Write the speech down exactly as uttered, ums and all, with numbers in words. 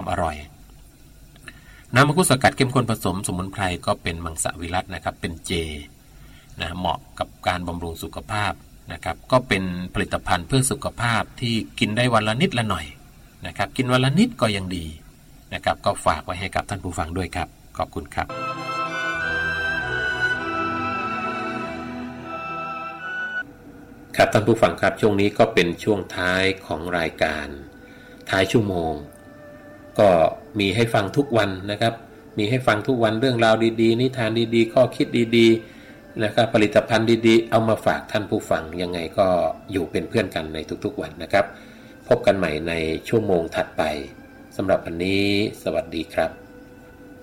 อร่อยน้ำมังคุดสกัดเข้มข้นผสมสมุนไพรก็เป็นมังสวิรัตินะครับเป็นเจนะเหมาะกับการบำรุงสุขภาพนะครับก็เป็นผลิตภัณฑ์เพื่อสุขภาพที่กินได้วันละนิดละหน่อยนะครับกินวันละนิดก็ยังดีนะครับก็ฝากไว้ให้กับท่านผู้ฟังด้วยครับขอบคุณครับครับท่านผู้ฟังครับช่วงนี้ก็เป็นช่วงท้ายของรายการท้ายชั่วโมงก็มีให้ฟังทุกวันนะครับมีให้ฟังทุกวันเรื่องราวดีๆนิทานดีๆข้อคิดดีๆนะครับผลิตภัณฑ์ดีๆเอามาฝากท่านผู้ฟังยังไงก็อยู่เป็นเพื่อนกันในทุกๆวันนะครับพบกันใหม่ในชั่วโมงถัดไปสำหรับวันนี้สวัสดีครับ